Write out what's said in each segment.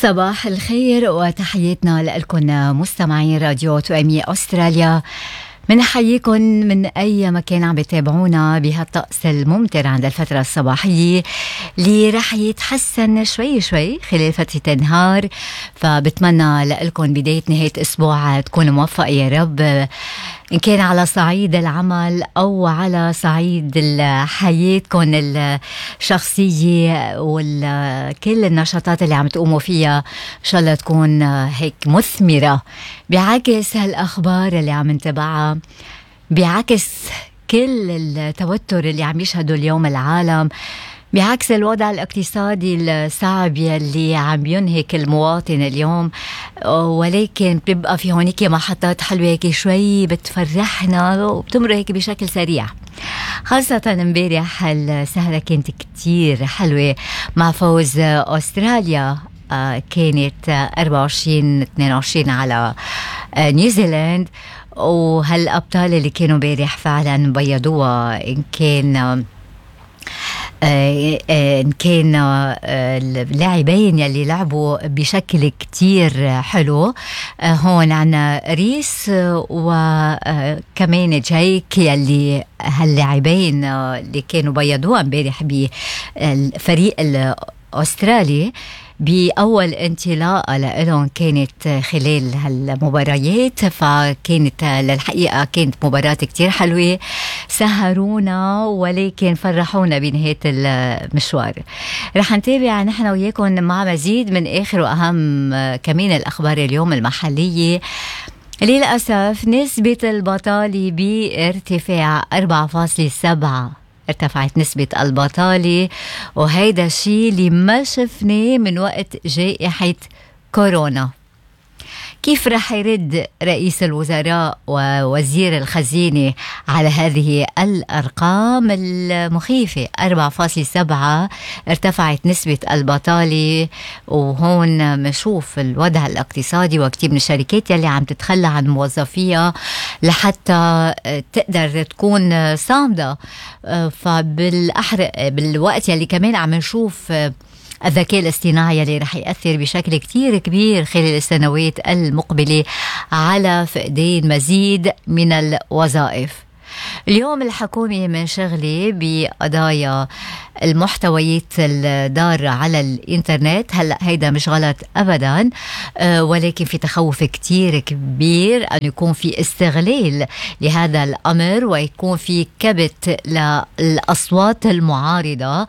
صباح الخير وتحياتنا لكم مستمعين راديو توأمي أستراليا. منحييكم من أي مكان عم بتابعونا بهالطقس الممطر عند الفترة الصباحية اللي رح يتحسن شوي شوي خلال فترة النهار، فبتمنى لكم بداية نهاية أسبوع تكون موفقة يا رب، إن كان على صعيد العمل أو على صعيد حياتكم الشخصية وكل النشاطات اللي عم تقوموا فيها إن شاء الله تكون هيك مثمرة، بعكس هالأخبار اللي عم نتابعها، بعكس كل التوتر اللي عم يشهده اليوم العالم، بعكس الوضع الاقتصادي الصعب يلي عم ينهك المواطن اليوم، ولكن بيبقى في هونيك محطات حلوة هيك شوي بتفرحنا وبتمر هيك بشكل سريع. خاصة امبارح السهرة كانت كتير حلوة مع فوز أستراليا، كانت 24-22 على نيوزيلاند، وهالأبطال اللي كانوا امبارح فعلا بيضوها، إن كان اللاعبين يلي لعبوا بشكل كتير حلو. هون عنا ريس وكمان جايك يلي هاللاعبين اللي كانوا بيضوها امبارح بالفريق الأسترالي بأول انطلاقة لهم كانت خلال هالمباريات، فكانت للحقيقة كانت مباراة كتير حلوة، سهرونا ولكن فرحونا بنهاية المشوار. رح نتابع نحن وياكم مع مزيد من آخر وأهم كمان الأخبار اليوم المحلية. للأسف نسبة البطالة بارتفاع 4.7، ارتفعت نسبة البطالة، وهيدا الشيء اللي ما شفناه من وقت جائحة كورونا. كيف رح يرد رئيس الوزراء ووزير الخزينة على هذه الأرقام المخيفة؟ 4.7 ارتفعت نسبة البطالة، وهون مشوف الوضع الاقتصادي وكتير من الشركات يلي عم تتخلى عن موظفيها لحتى تقدر تكون صامدة. بالوقت يلي كمان عم نشوف الذكاء الاصطناعي اللي رح يأثر بشكل كتير كبير خلال السنوات المقبلة على فقدان مزيد من الوظائف. اليوم الحكومة منشغلة بقضايا المحتويات الضارة على الإنترنت. هلأ هيدا مش غلط أبدا، ولكن في تخوف كتير كبير أن يكون في استغلال لهذا الأمر ويكون في كبت للأصوات المعارضة،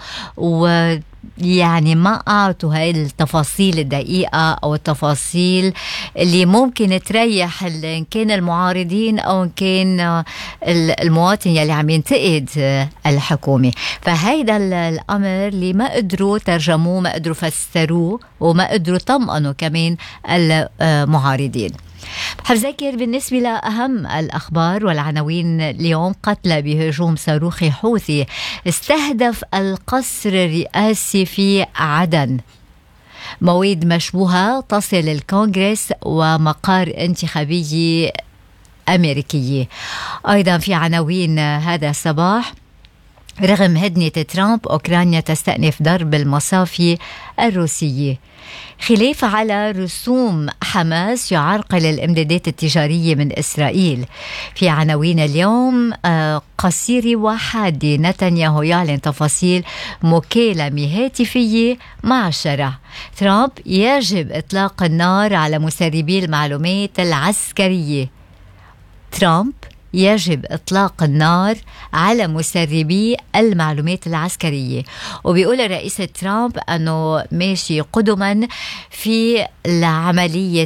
يعني ما أعطوا هاي التفاصيل الدقيقة أو التفاصيل اللي ممكن تريح إن كان المعارضين أو إن كان المواطن يلي عم ينتقد الحكومة. فهيدا الأمر اللي ما قدروا ترجموه، ما قدروا فسروه، وما قدروا طمئنوا كمان المعارضين. حذكر بالنسبة لأهم الأخبار والعناوين اليوم: قتلى بهجوم صاروخي حوثي استهدف القصر الرئاسي في عدن. مواد مشبوهة تصل الكونغرس ومقار انتخابية أمريكية. أيضا في عناوين هذا الصباح: رغم هدنة ترامب أوكرانيا تستأنف ضرب المصافي الروسية. خلاف على رسوم حماس يعرقل الامدادات التجارية من إسرائيل. في عناوين اليوم: قصير وحادي، نتنياهو يعلن تفاصيل مكالمة هاتفية مع الشرع. ترامب يجب إطلاق النار على مسربي المعلومات العسكرية. ترامب يجب إطلاق النار على مسربي المعلومات العسكرية. وبيقول رئيس ترامب أنه ماشي قدما في عملية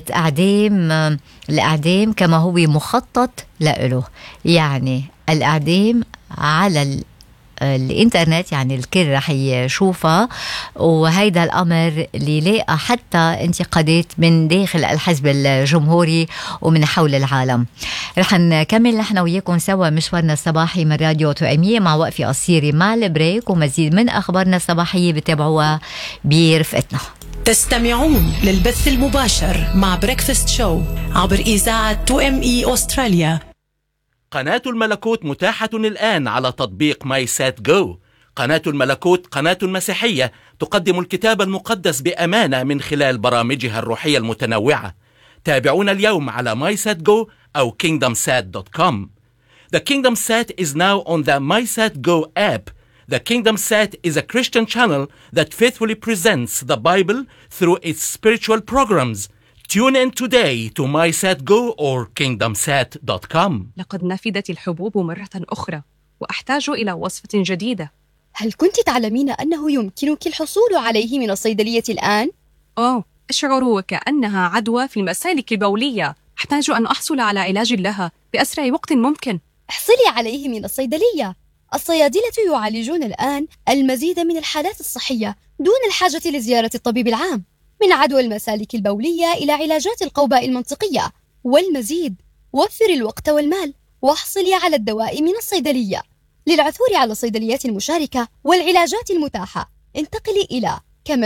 الإعدام كما هو مخطط له، يعني الإعدام على الانترنت، يعني الكل رح يشوفها، وهيدا الامر اللي لاقى حتى انتقادات من داخل الحزب الجمهوري ومن حول العالم. رح نكمل نحن وياكم سوا مشوارنا الصباحي من راديو توأمية مع وقفة قصيرة مع البريك، ومزيد من اخبارنا الصباحية بتابعوها برفقتنا. تستمعون للبث المباشر مع بريكفاست شو عبر إذاعة توأمي أستراليا. قناة الملكوت متاحة الآن على تطبيق ماي سات جو. قناة الملكوت قناة مسيحية تقدم الكتاب المقدس بأمانة من خلال برامجها الروحية المتنوعة. تابعونا اليوم على MySatGo أو KingdomSat.com. The KingdomSat is now on the MySatGo app. The KingdomSat is a Christian channel that faithfully presents the Bible through its spiritual programs. Tune in today to MySatGo or KingdomSat.com. لقد نفدت الحبوب مرة أخرى وأحتاج إلى وصفة جديدة. هل كنت تعلمين أنه يمكنك الحصول عليه من الصيدلية الآن؟ أشعر وكأنها عدوى في المسالك البولية. أحتاج أن أحصل على علاج لها بأسرع وقت ممكن. احصلي عليه من الصيدلية. الصيادلة يعالجون الآن المزيد من الحالات الصحية دون الحاجة لزيارة الطبيب العام، من عدوى المسالك البولية إلى علاجات القوباء المنطقية والمزيد. وفري الوقت والمال واحصلي على الدواء من الصيدلية. للعثور على الصيدليات المشاركة والعلاجات المتاحة انتقلي إلى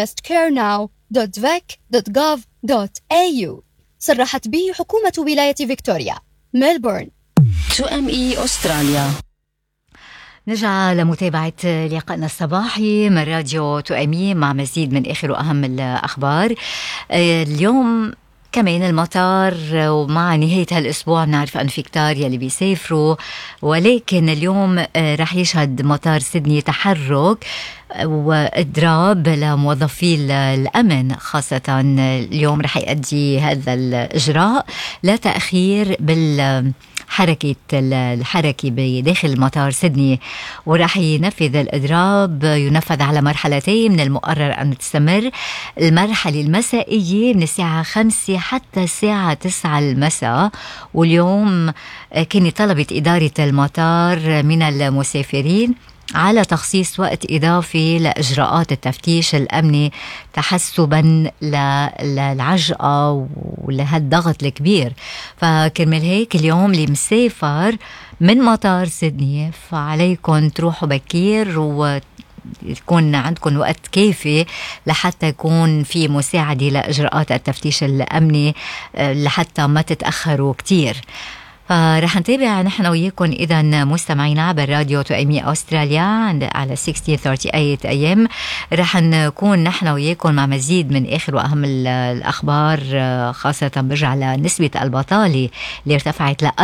chemistcareNow.vac.gov.au. صرحت به حكومة ولاية فيكتوريا ميلبورن. 2ME أستراليا. نرجع لمتابعة لقائنا الصباحي من راديو 2ME مع مزيد من آخر وأهم الأخبار. اليوم كمان المطار، ومع نهاية هالأسبوع نعرف أن في كتار يلي بيسافروا، ولكن اليوم رح يشهد مطار سيدني تحرك وإضراب لموظفي الأمن، خاصة اليوم رح يؤدي هذا الإجراء لتأخير الحركة بداخل مطار سيدني، ورح ينفذ الإضراب ينفذ على مرحلتين. من المقرر أن تستمر المرحلة المسائية من الساعة 5 حتى الساعة 9 المساء. واليوم كانت طلبت إدارة المطار من المسافرين على تخصيص وقت إضافي لإجراءات التفتيش الأمني تحسبا للعجقة ولهالضغط الكبير. فكرمال هيك اليوم اللي مسافر من مطار سيدني فعليكم تروحوا بكير ويكون عندكم وقت كافي لحتى يكون في مساعدة لإجراءات التفتيش الأمني لحتى ما تتأخروا كتير. فرح نتابع نحن وياكم إذا مستمعينا عبر راديو 2ME أستراليا على 1638 AM. رح نكون نحن وياكم مع مزيد من آخر وأهم الأخبار، خاصة برجع لنسبة البطالة اللي ارتفعت ل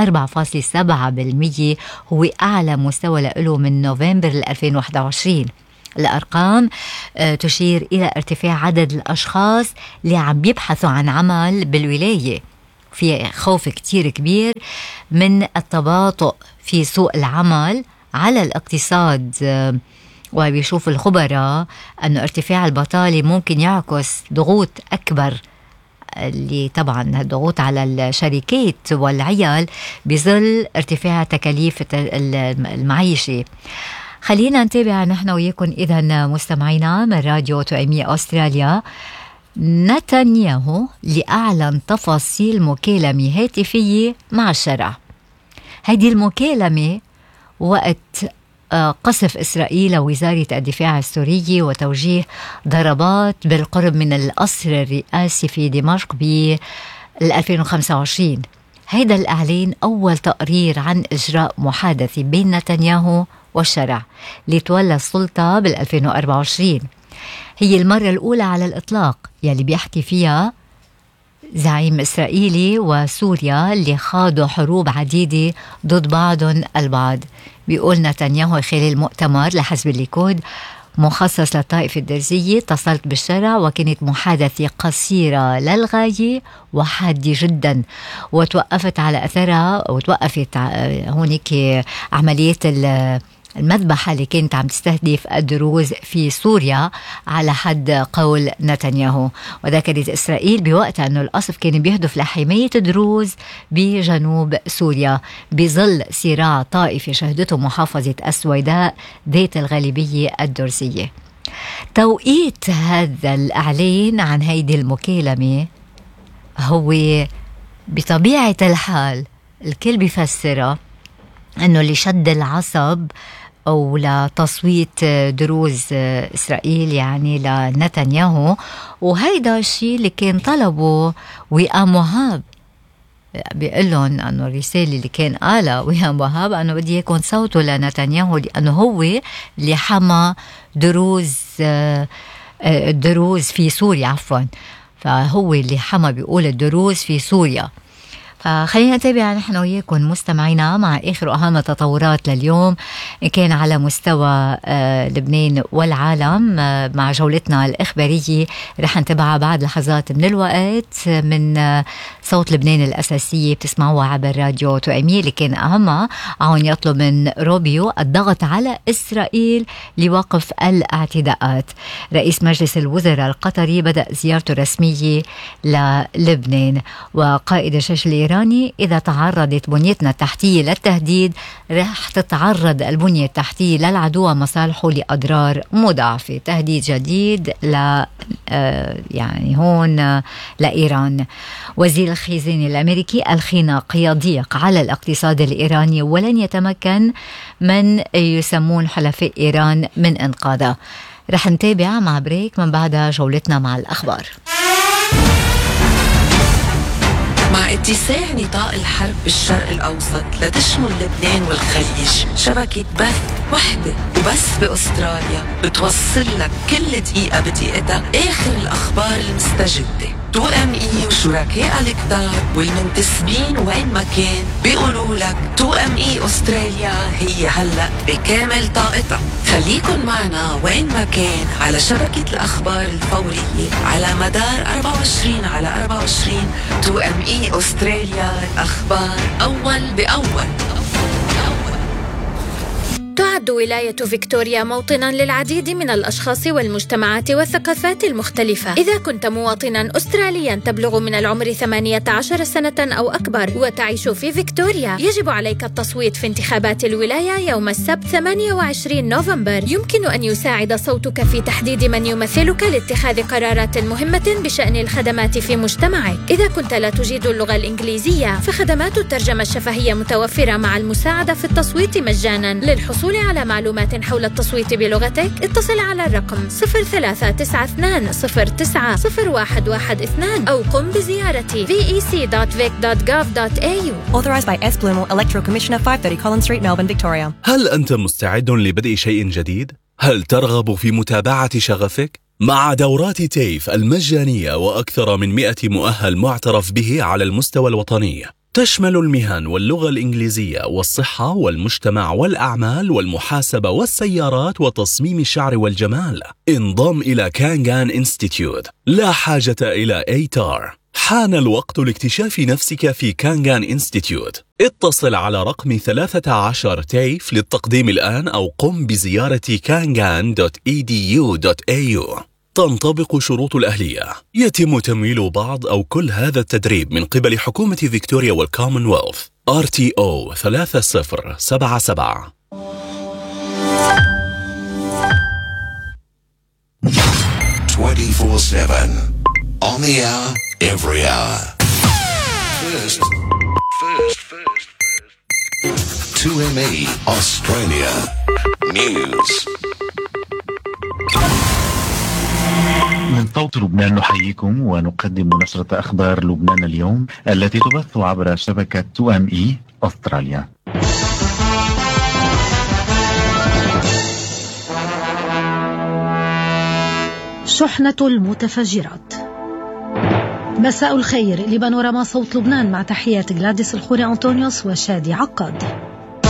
4.7%، هو أعلى مستوى له من نوفمبر 2021. الأرقام تشير إلى ارتفاع عدد الأشخاص اللي عم بيبحثوا عن عمل بالولاية. في خوف كتير كبير من التباطؤ في سوق العمل على الاقتصاد، وبيشوف الخبراء أن ارتفاع البطالة ممكن يعكس ضغوط أكبر، اللي طبعا الضغوط على الشركات والعيال بظل ارتفاع تكاليف المعيشة. خلينا نتابع نحن وياكم إذا مستمعينا من راديو 2ME أستراليا. نتنياهو لأعلن تفاصيل مكالمة هاتفية مع الشرع. هذه المكالمة وقت قصف إسرائيل ووزارة الدفاع السورية وتوجيه ضربات بالقرب من القصر الرئاسي في دمشق ب 2025. هذا الإعلان أول تقرير عن إجراء محادثة بين نتنياهو والشرع لتولى السلطة بال 2024. هي المرة الأولى على الإطلاق يلي بيحكي فيها زعيم إسرائيلي وسوريا اللي خاضوا حروب عديدة ضد بعضهم البعض. بيقول نتنياهو خلال المؤتمر لحزب الليكود مخصص للطائفة الدرزية: اتصلت بالشرع وكانت محادثة قصيرة للغاية وحادة جدا، وتوقفت على أثرها وتوقفت هونيك عمليات المذبحة اللي كانت عم تستهدف الدروز في سوريا على حد قول نتنياهو. وذكرت إسرائيل بوقتها أنه القصف كان بيهدف لحماية الدروز بجنوب سوريا بظل صراع طائفي شهدته محافظة السويداء ذات الغالبية الدرزية. توقيت هذا الإعلان عن هيدي المكالمة هو بطبيعة الحال الكل بيفسرها أنه اللي شد العصب أو لتصويت دروز إسرائيل يعني لنتنياهو، وهيدا الشيء اللي كان طلبه وئام وهاب بيقول لهم أنه الرسالة اللي كان قالها وهام وهاب أنه بدي يكون صوته لنتنياهو لأنه هو اللي حمى دروز في سوريا عفوا، فهو اللي حمى بيقول الدروز في سوريا. فخلينا نتابع نحن وياكم مستمعينا مع آخر أهم التطورات لليوم إن كان على مستوى لبنان والعالم مع جولتنا الإخبارية. رح نتابعها بعد لحظات من الوقت من صوت لبنان الأساسية بتسمعوها عبر راديو توأمية، اللي كان أهمها عم يطلب من روبيو الضغط على إسرائيل لوقف الاعتداءات. رئيس مجلس الوزراء القطري بدأ زيارته الرسمية للبنان. وقائد الجيش الإيراني إذا تعرضت بنيتنا التحتية للتهديد رح تتعرض البنية التحتية للعدو ومصالحه لأضرار مضاعفة. تهديد جديد يعني هون لإيران. وزير الخزانة الأمريكي الخناق يضيق على الاقتصاد الإيراني ولن يتمكن من يسمون حلفاء إيران من إنقاذه. رح نتابع مع بريك من بعدها جولتنا مع الأخبار. مع اتساع نطاق الحرب بالشرق الأوسط لتشمل لبنان والخليج، شبكة بث وحدة وبس بأستراليا بتوصل لك كل دقيقة بدقيقتها آخر الأخبار المستجدة. 2ME وشركاء الكتار والمنتسبين وين ما كان بيقولوا لك 2ME أستراليا هي هلأ بكامل طاقتها. خليكن معنا وين ما كان على شبكة الأخبار الفورية على مدار 24 على 24. 2ME أستراليا، الأخبار أول بأول. تعد ولاية فيكتوريا موطناً للعديد من الأشخاص والمجتمعات والثقافات المختلفة. إذا كنت مواطناً أسترالياً تبلغ من العمر 18 سنة أو أكبر وتعيش في فيكتوريا، يجب عليك التصويت في انتخابات الولاية يوم السبت 28 نوفمبر. يمكن أن يساعد صوتك في تحديد من يمثلك لاتخاذ قرارات مهمة بشأن الخدمات في مجتمعك. إذا كنت لا تجيد اللغة الإنجليزية فخدمات الترجمة الشفهية متوفرة مع المساعدة في التصويت مجاناً. للحصول على معلومات حول التصويت بلغتك اتصل على الرقم 0392090112 أو قم بزيارة vec.vic.gov.au. Authorized by S. Blumel, Electoral Commissioner, 530 Collins Street, Melbourne, Victoria. هل أنت مستعد لبدء شيء جديد؟ هل ترغب في متابعة شغفك؟ مع دورات تيف المجانية وأكثر من 100 مؤهل معترف به على المستوى الوطني، تشمل المهن واللغة الإنجليزية والصحة والمجتمع والأعمال والمحاسبة والسيارات وتصميم الشعر والجمال. انضم إلى كانغان إنستيتيوت، لا حاجة إلى ATAR. حان الوقت لاكتشاف نفسك في كانغان إنستيتيوت. اتصل على رقم 13 تيف للتقديم الآن أو قم بزيارة kangan.edu.au. تنطبق شروط الأهلية. يتم تمويل بعض أو كل هذا التدريب من قبل حكومة فيكتوريا والكومنولث. RTO 3077. 24/7 on the hour, every hour. First. 2ME Australia News. من صوت لبنان نحييكم ونقدم نشرة أخبار لبنان اليوم التي تبث عبر شبكة 2ME أستراليا. شحنة المتفجرات. مساء الخير، لبانوراما صوت لبنان مع تحيات غلاديس الخوري أنطونيوس وشادي عقاد.